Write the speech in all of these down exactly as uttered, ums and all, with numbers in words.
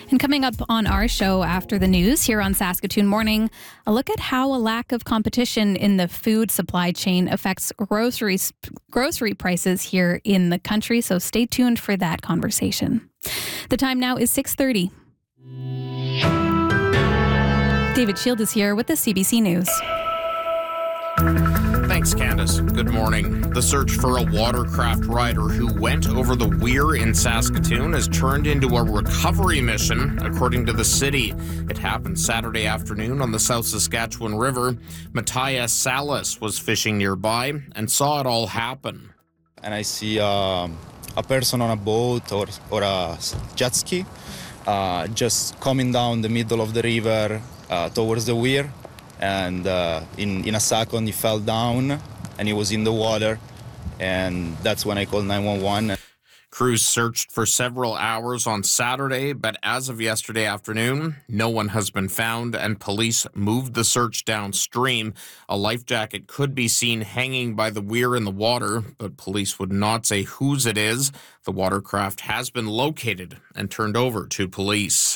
And coming up on our show after the news here on Saskatoon Morning, a look at how a lack of competition in the food supply chain affects grocery, grocery prices here in the country. So stay tuned for that conversation. The time now is six thirty. David Shield is here with the C B C News. Thanks, Candace. Good morning. The search for a watercraft rider who went over the weir in Saskatoon has turned into a recovery mission, according to the city. It happened Saturday afternoon on the South Saskatchewan River. Matthias Salas was fishing nearby and saw it all happen. And I see uh, a person on a boat or, or a jet ski uh, just coming down the middle of the river uh, towards the weir. And uh, in, in a second, he fell down and he was in the water. And that's when I called nine one one. Crews searched for several hours on Saturday, but as of yesterday afternoon, no one has been found and police moved the search downstream. A life jacket could be seen hanging by the weir in the water, but police would not say whose it is. The watercraft has been located and turned over to police.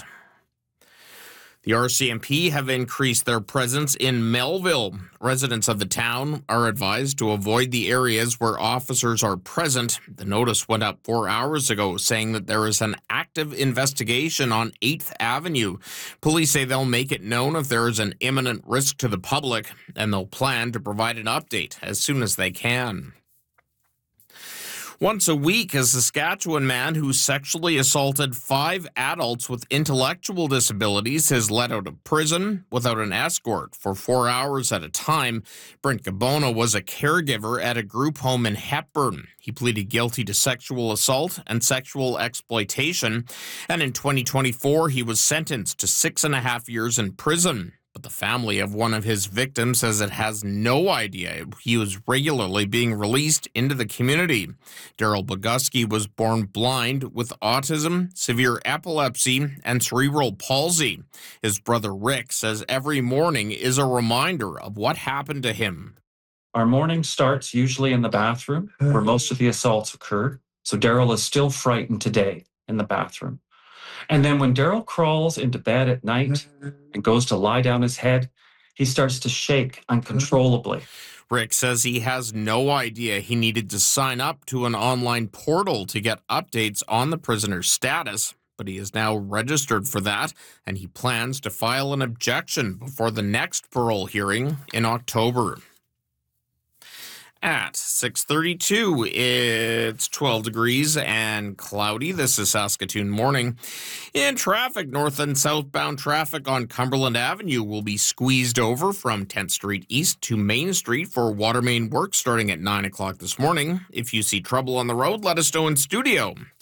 The R C M P have increased their presence in Melville. Residents of the town are advised to avoid the areas where officers are present. The notice went up four hours ago, saying that there is an active investigation on eighth Avenue. Police say they'll make it known if there is an imminent risk to the public, and they'll plan to provide an update as soon as they can. Once a week, a Saskatchewan man who sexually assaulted five adults with intellectual disabilities is let out of prison without an escort for four hours at a time. Brent Gabona was a caregiver at a group home in Hepburn. He pleaded guilty to sexual assault and sexual exploitation, and in twenty twenty-four, he was sentenced to six and a half years in prison. But the family of one of his victims says it has no idea he was regularly being released into the community. Daryl Boguski was born blind with autism, severe epilepsy, and cerebral palsy. His brother Rick says every morning is a reminder of what happened to him. Our morning starts usually in the bathroom where most of the assaults occurred. So Daryl is still frightened today in the bathroom. And then when Daryl crawls into bed at night and goes to lie down his head, he starts to shake uncontrollably. Rick says he has no idea he needed to sign up to an online portal to get updates on the prisoner's status, but he is now registered for that, and he plans to file an objection before the next parole hearing in October. At six thirty-two, it's twelve degrees and cloudy. This is Saskatoon Morning. In traffic, north and southbound traffic on Cumberland Avenue will be squeezed over from tenth Street East to Main Street for water main work starting at nine o'clock this morning. If you see trouble on the road, let us know in studio.